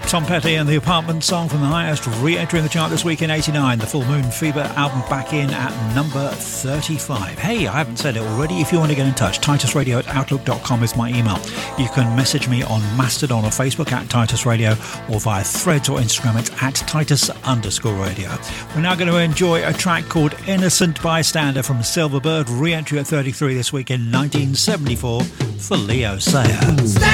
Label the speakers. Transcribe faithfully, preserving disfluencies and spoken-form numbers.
Speaker 1: Tom Petty and the Apartment Song from the highest, re-entering the chart this week in eighty-nine. The Full Moon Fever album back in at number thirty-five. Hey, I haven't said it already. If you want to get in touch, titus radio at outlook dot com is my email. You can message me on Mastodon or Facebook at Titus Radio, or via Threads or Instagram at, at Titus underscore radio. We're now going to enjoy a track called Innocent Bystander from Silverbird, re-entry at thirty-three this week in nineteen seventy-four for Leo Sayer.